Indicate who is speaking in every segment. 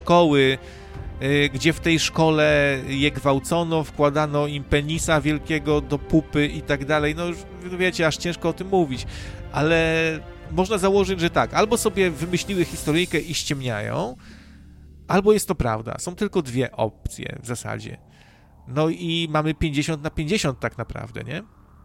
Speaker 1: szkoły, gdzie w tej szkole je gwałcono, wkładano im penisa wielkiego do pupy i tak dalej. No już wiecie, aż ciężko o tym mówić, ale można założyć, że tak, albo sobie wymyśliły historyjkę i ściemniają, albo jest to prawda. Są tylko dwie opcje w zasadzie. No i mamy 50/50 tak naprawdę, nie?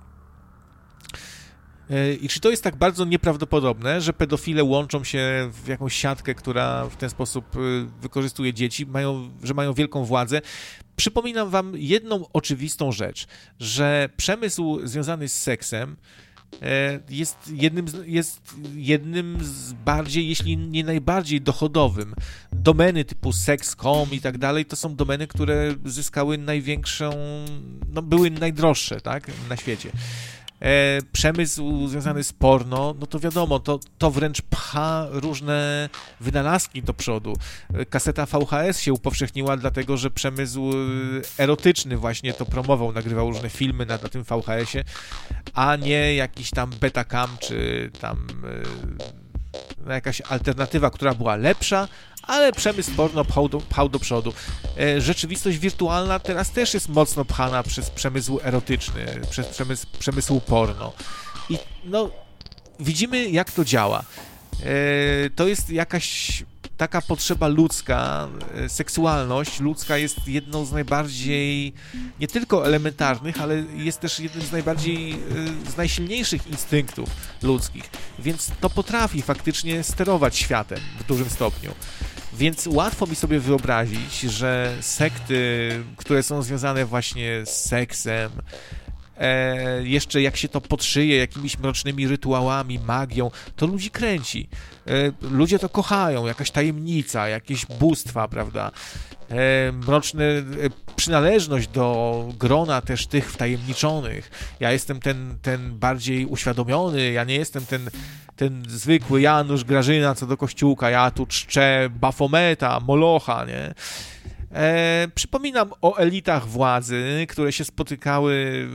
Speaker 1: I czy to jest tak bardzo nieprawdopodobne, że pedofile łączą się w jakąś siatkę, która w ten sposób wykorzystuje dzieci, że mają wielką władzę? Przypominam wam jedną oczywistą rzecz, że przemysł związany z seksem jest jednym z bardziej, jeśli nie najbardziej dochodowym. Domeny typu sex.com i tak dalej, to są domeny, które zyskały największą, no były najdroższe, tak, na świecie. Przemysł związany z porno, no to wiadomo, to wręcz pcha różne wynalazki do przodu. Kaseta VHS się upowszechniła, dlatego że przemysł erotyczny właśnie to promował, nagrywał różne filmy na tym VHS-ie, a nie jakiś tam Betacam, czy tam jakaś alternatywa, która była lepsza, ale przemysł porno pchał do przodu. Rzeczywistość wirtualna teraz też jest mocno pchana przez przemysł erotyczny, przez przemysł porno. I no, widzimy, jak to działa. To jest jakaś taka potrzeba ludzka, seksualność ludzka jest jedną z najbardziej, nie tylko elementarnych, ale jest też jednym z najsilniejszych instynktów ludzkich, więc to potrafi faktycznie sterować światem w dużym stopniu. Więc łatwo mi sobie wyobrazić, że sekty, które są związane właśnie z seksem, jeszcze jak się to podszyje jakimiś mrocznymi rytuałami, magią, to ludzi kręci. Ludzie to kochają, jakaś tajemnica, jakieś bóstwa, prawda? Mroczne przynależność do grona też tych wtajemniczonych. Ja jestem ten bardziej uświadomiony, ja nie jestem ten zwykły Janusz Grażyna co do kościółka, ja tu czczę Bafometa, Molocha, nie? Przypominam o elitach władzy, które się spotykały,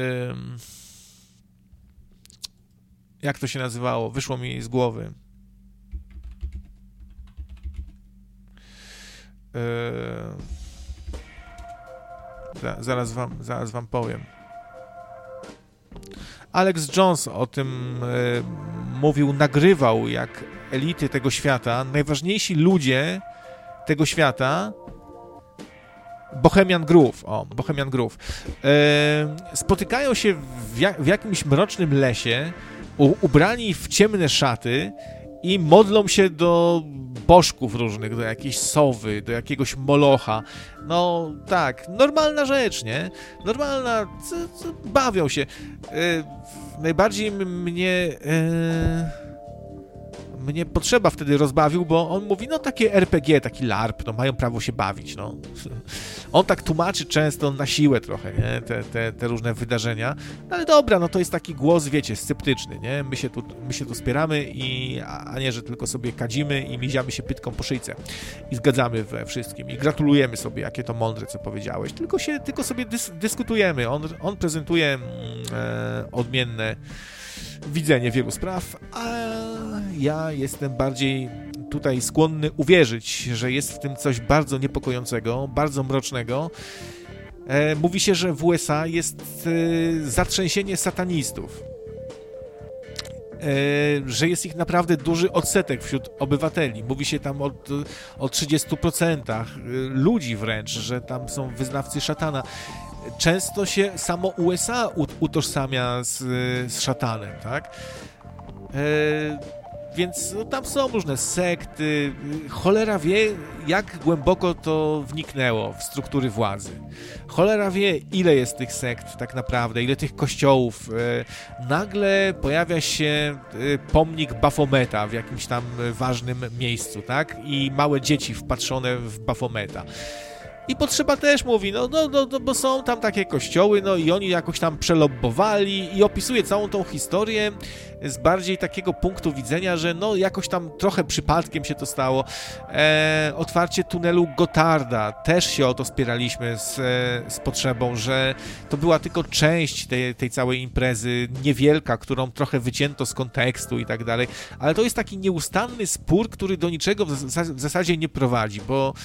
Speaker 1: jak to się nazywało? Wyszło mi z głowy. Zaraz wam powiem. Alex Jones o tym mówił, nagrywał, jak elity tego świata, najważniejsi ludzie tego świata, Bohemian Grove, spotykają się w jakimś mrocznym lesie, ubrani w ciemne szaty i modlą się do bożków różnych, do jakiejś sowy, do jakiegoś molocha. No tak, normalna rzecz, nie? Normalna, bawią się. Najbardziej mnie potrzeba wtedy rozbawił, bo on mówi, no takie RPG, taki LARP, no mają prawo się bawić, no. On tak tłumaczy często na siłę trochę, nie? Te różne wydarzenia, no ale dobra, no to jest taki głos, wiecie, sceptyczny, nie? My się tu spieramy, a nie, że tylko sobie kadzimy i miziamy się pytką po szyjce i zgadzamy we wszystkim i gratulujemy sobie, jakie to mądre, co powiedziałeś, tylko sobie dyskutujemy. On prezentuje odmienne widzenie wielu spraw, a ja jestem bardziej tutaj skłonny uwierzyć, że jest w tym coś bardzo niepokojącego, bardzo mrocznego. Mówi się, że w USA jest zatrzęsienie satanistów, że jest ich naprawdę duży odsetek wśród obywateli. Mówi się tam o 30% ludzi wręcz, że tam są wyznawcy szatana. Często się samo USA utożsamia z szatanem, tak? Więc no, tam są różne sekty. Cholera wie, jak głęboko to wniknęło w struktury władzy. Cholera wie, ile jest tych sekt tak naprawdę, ile tych kościołów. Nagle pojawia się pomnik Bafometa w jakimś tam ważnym miejscu, tak? I małe dzieci wpatrzone w Bafometa. I Potrzeba też mówi, bo są tam takie kościoły, no i oni jakoś tam przelobbowali i opisuje całą tą historię z bardziej takiego punktu widzenia, że no jakoś tam trochę przypadkiem się to stało. Otwarcie tunelu Gottarda, też się o to spieraliśmy z Potrzebą, że to była tylko część tej całej imprezy, niewielka, którą trochę wycięto z kontekstu i tak dalej, ale to jest taki nieustanny spór, który do niczego w zasadzie nie prowadzi, bo